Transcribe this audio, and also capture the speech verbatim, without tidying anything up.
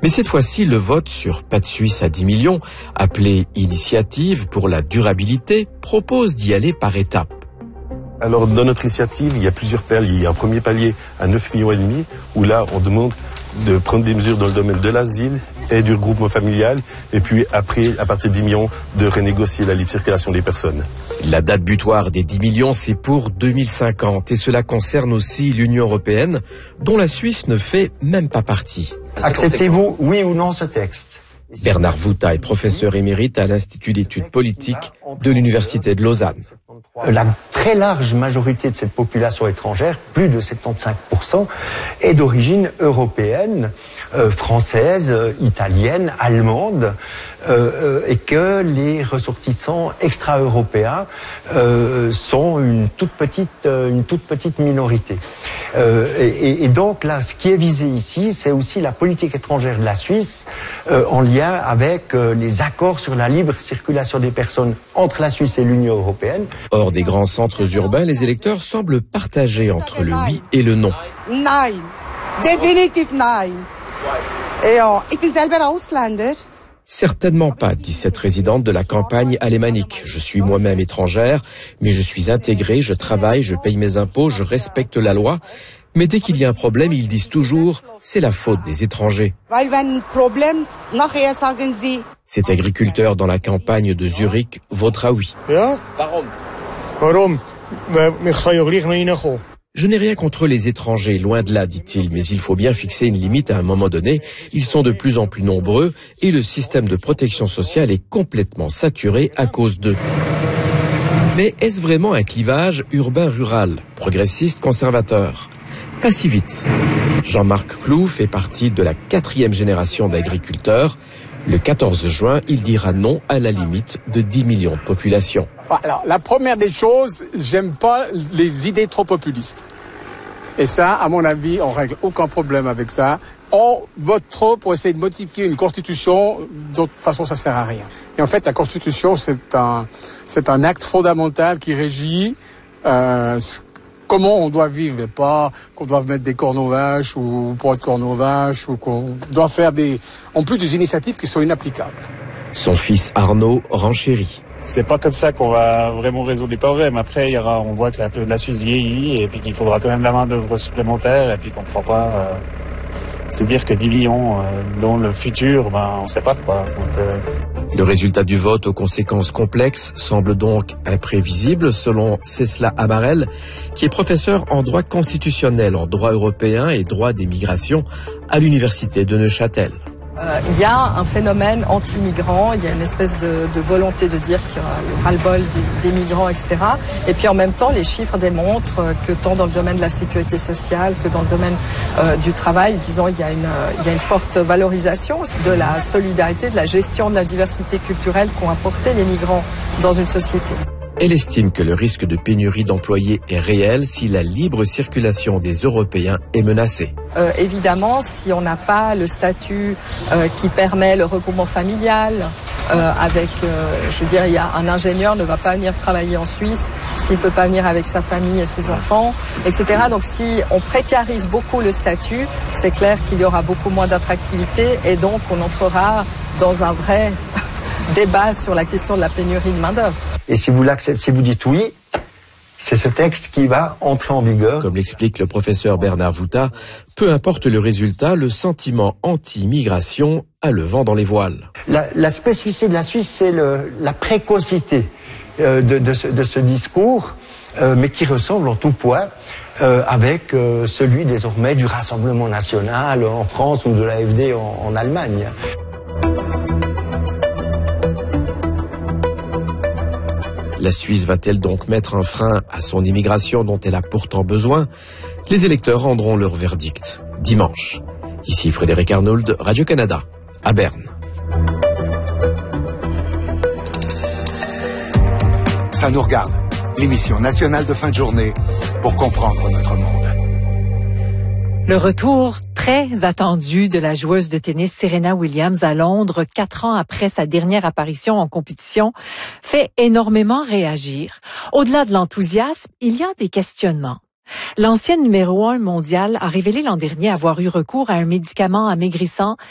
Mais cette fois-ci, le vote sur Pas de Suisse à dix millions, appelé Initiative pour la durabilité, propose d'y aller par étapes. Alors, dans notre initiative, il y a plusieurs paliers. Il y a un premier palier à neuf millions et demi, où là, on demande de prendre des mesures dans le domaine de l'asile et du regroupement familial, et puis après, à partir de dix millions, de renégocier la libre circulation des personnes. La date butoir des dix millions, c'est pour deux mille cinquante, et cela concerne aussi l'Union européenne, dont la Suisse ne fait même pas partie. Acceptez-vous, oui ou non, ce texte ? Bernard Vouta est professeur émérite à l'Institut d'études politiques de l'Université de Lausanne. La très large majorité de cette population étrangère, plus de soixante-quinze pour cent, est d'origine européenne, euh, française, euh, italienne, allemande, euh, euh, et que les ressortissants extra-européens euh, sont une toute petite, euh, une toute petite minorité. Euh, et, et donc là, ce qui est visé ici, c'est aussi la politique étrangère de la Suisse euh, en lien avec euh, les accords sur la libre circulation des personnes entre la Suisse et l'Union européenne. Hors des grands centres urbains, les électeurs semblent partagés entre le oui et le non. Nein, definitiv nein. Ja, ich bin selber Ausländer. Certainement pas, dit cette résidente de la campagne alémanique. Je suis moi-même étrangère, mais je suis intégrée, je travaille, je paye mes impôts, je respecte la loi. Mais dès qu'il y a un problème, ils disent toujours « c'est la faute des étrangers ». Cet agriculteur dans la campagne de Zurich votera oui. Je n'ai rien contre les étrangers, loin de là, dit-il, mais il faut bien fixer une limite à un moment donné. Ils sont de plus en plus nombreux et le système de protection sociale est complètement saturé à cause d'eux. Mais est-ce vraiment un clivage urbain-rural, progressiste-conservateur ? Pas si vite. Jean-Marc Cloux fait partie de la quatrième génération d'agriculteurs. Le quatorze juin, il dira non à la limite de dix millions de population. Alors, la première des choses, j'aime pas les idées trop populistes. Et ça, à mon avis, on règle aucun problème avec ça. On vote trop pour essayer de modifier une constitution, d'autre façon, ça sert à rien. Et en fait, la constitution, c'est un, c'est un acte fondamental qui régit euh, comment on doit vivre, mais pas qu'on doit mettre des cornes aux vaches ou pas de cornes aux vaches ou qu'on doit faire des, en plus des initiatives qui sont inapplicables. Son fils Arnaud renchérit. C'est pas comme ça qu'on va vraiment résoudre les problèmes. Après, il y aura, on voit que la, la Suisse vieillit et puis qu'il faudra quand même la main d'œuvre supplémentaire et puis qu'on ne pourra pas euh, se dire que dix millions euh, dans le futur, ben on sait pas quoi. Donc, euh... Le résultat du vote aux conséquences complexes semble donc imprévisible selon Cécile Amarel, qui est professeur en droit constitutionnel, en droit européen et droit des migrations à l'université de Neuchâtel. Euh, il y a un phénomène anti-migrant, il y a une espèce de, de volonté de dire qu'il y aura le ras-le-bol des, des migrants, et cetera. Et puis en même temps, les chiffres démontrent que tant dans le domaine de la sécurité sociale que dans le domaine euh, du travail, disons, il y a une, il y a une forte valorisation de la solidarité, de la gestion de la diversité culturelle qu'ont apporté les migrants dans une société. Elle estime que le risque de pénurie d'employés est réel si la libre circulation des Européens est menacée. Euh, évidemment, si on n'a pas le statut euh, qui permet le regroupement familial, euh, avec, euh, je veux dire, il y a un ingénieur ne va pas venir travailler en Suisse s'il peut pas venir avec sa famille et ses enfants, et cetera. Donc, si on précarise beaucoup le statut, c'est clair qu'il y aura beaucoup moins d'attractivité et donc on entrera dans un vrai débat sur la question de la pénurie de main-d'œuvre. Et si vous l'acceptez, si vous dites oui, c'est ce texte qui va entrer en vigueur. Comme l'explique le professeur Bernard Vouta, peu importe le résultat, le sentiment anti-migration a le vent dans les voiles. La, la spécificité de la Suisse, c'est le, la précocité euh, de, de, ce, de ce discours, euh, mais qui ressemble en tout point euh, avec euh, celui désormais du Rassemblement national en France ou de l'A F D en, en Allemagne. La Suisse va-t-elle donc mettre un frein à son immigration dont elle a pourtant besoin ? Les électeurs rendront leur verdict dimanche. Ici Frédéric Arnould, Radio-Canada, à Berne. Ça nous regarde, l'émission nationale de fin de journée pour comprendre notre monde. Le retour très attendu de la joueuse de tennis Serena Williams à Londres, quatre ans après sa dernière apparition en compétition, fait énormément réagir. Au-delà de l'enthousiasme, il y a des questionnements. L'ancienne numéro un mondiale a révélé l'an dernier avoir eu recours à un médicament amaigrissant